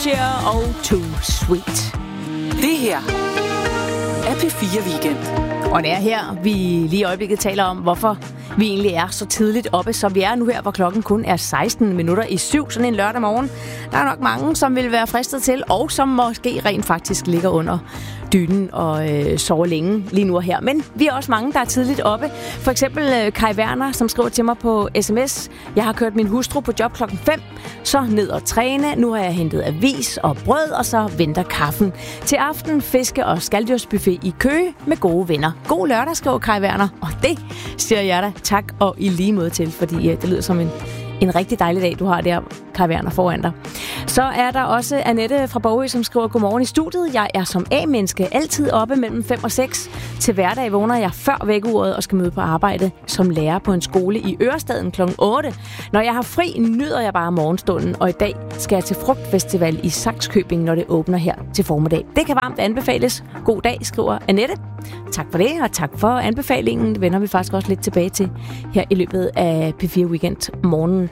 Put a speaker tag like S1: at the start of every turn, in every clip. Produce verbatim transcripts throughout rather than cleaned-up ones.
S1: Cheer og Too Sweet.
S2: Det her er P fire Weekend.
S1: Og det er her, vi lige i øjeblikket taler om, hvorfor vi egentlig er så tidligt oppe, som vi er nu her, hvor klokken kun er seksten minutter i syv, sådan en lørdag morgen. Der er nok mange, som vil være fristet til, og som måske rent faktisk ligger under dynen og øh, sover længe lige nu og her. Men vi er også mange, der er tidligt oppe. For eksempel øh, Kai Werner, som skriver til mig på sms. Jeg har kørt min hustru på job klokken fem, så ned og træne. Nu har jeg hentet avis og brød, og så venter kaffen. Til aften fiske- og skalddyrsbuffet i Køge med gode venner. God lørdag, skriver Kai Werner. Og det siger jeg da tak og i lige måde til, fordi øh, det lyder som en En rigtig dejlig dag, du har der, Kai Werner, foran dig. Så er der også Annette fra Bogø, som skriver, godmorgen i studiet. Jeg er som A-menneske altid oppe mellem fem og seks. Til hverdag vågner jeg før vækkeuret og skal møde på arbejde som lærer på en skole i Ørestaden klokken otte. Når jeg har fri, nyder jeg bare morgenstunden, og i dag skal jeg til Frugtfestival i Sakskøbing, når det åbner her til formiddag. Det kan varmt anbefales. God dag, skriver Annette. Tak for det, og tak for anbefalingen. Det vender vi faktisk også lidt tilbage til her i løbet af P fire Weekend morgenen.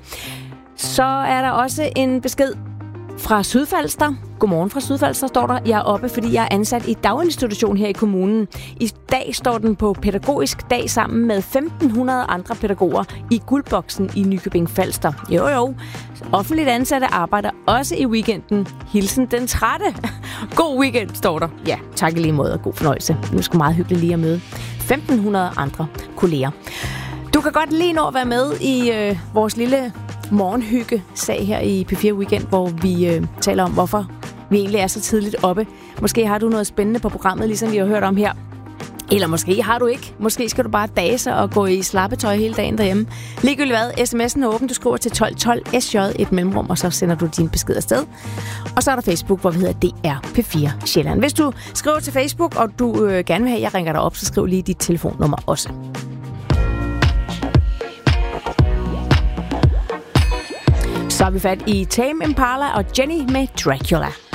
S1: Så er der også en besked fra Sydfalster. Godmorgen fra Sydfalster, står der. Jeg er oppe, fordi jeg er ansat i daginstitution her i kommunen. I dag står den på pædagogisk dag sammen med femten hundrede andre pædagoger i Guldboksen i Nykøbing Falster. Jo jo, offentligt ansatte arbejder også i weekenden. Hilsen den trætte. God weekend, står der. Ja, tak i lige måde og god fornøjelse. Det er sgu meget hyggeligt lige at møde femten hundrede andre kolleger. Du kan godt lige nå at være med i øh, vores lille morgenhygge-sag her i P fire Weekend, hvor vi øh, taler om, hvorfor vi egentlig er så tidligt oppe. Måske har du noget spændende på programmet, ligesom vi har hørt om her. Eller måske har du ikke. Måske skal du bare dase og gå i slappetøj hele dagen derhjemme. Ligegyldigt hvad, sms'en er åben. Du skriver til tolv tolv S J et mellemrum, og så sender du din besked afsted. Og så er der Facebook, hvor vi hedder D R P fire Sjælland. Hvis du skriver til Facebook, og du øh, gerne vil have, at jeg ringer dig op, så skriv lige dit telefonnummer også. Så har vi fat i Tame Impala og Jenny med Dracula.